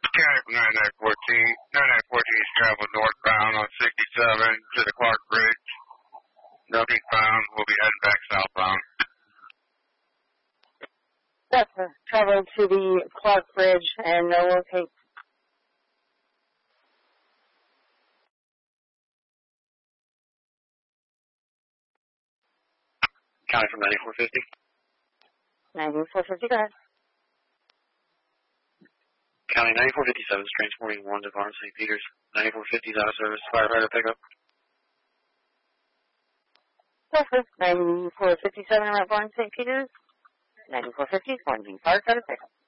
County from 9914 is traveling northbound on 67 to the Clark Bridge. Nothing found. We'll be heading back southbound. That's travel to the Clark Bridge and no locate. County from 9450. 9450, go ahead. County 9457 is transporting 1 to Varn St. Peters. 9450 is out of service. Firefighter pickup. Perfect. 9457 at Varn St. Peters. 9450 is going to be firefighter pickup.